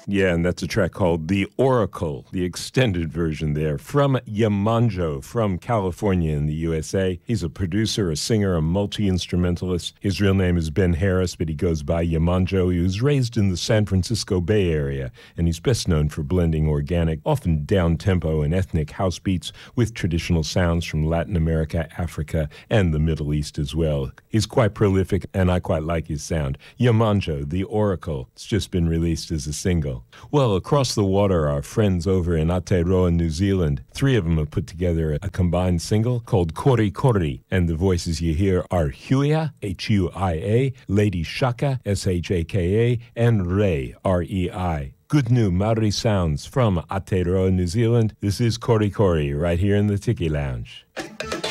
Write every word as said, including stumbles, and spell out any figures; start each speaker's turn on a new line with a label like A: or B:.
A: Yeah, and that's a track called The Oracle, the extended version there, from Yamanjo from California in the U S A. He's a producer, a singer, a multi-instrumentalist. His real name is Ben Harris, but he goes by Yamanjo. He was raised in the San Francisco Bay Area, and he's best known for blending organic, often down-tempo and ethnic house beats with traditional sounds from Latin America, Africa, and the Middle East as well. He's quite prolific, and I quite like his sound. Yamanjo, The Oracle. It's just been released as a single. Well, across the water, our friends over in Aotearoa, New Zealand, three of them have put together a combined single called Kori Kori, and the voices you hear are Huia, H U I A, Lady Shaka, S H A K A, and Rei, R E I. Good new Maori sounds from Aotearoa, New Zealand. This is Kori Kori, right here in the Tiki Lounge.